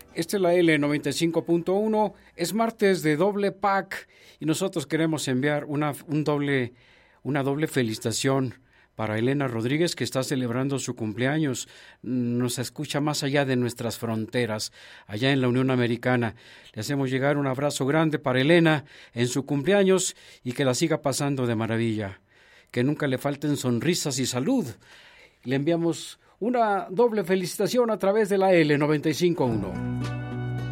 Esta es la L95.1, es martes de doble pack y nosotros queremos enviar una doble felicitación para Elena Rodríguez, que está celebrando su cumpleaños. Nos escucha más allá de nuestras fronteras, allá en la Unión Americana. Le hacemos llegar un abrazo grande para Elena en su cumpleaños y que la siga pasando de maravilla. Que nunca le falten sonrisas y salud. Le enviamos una doble felicitación a través de la L95.1.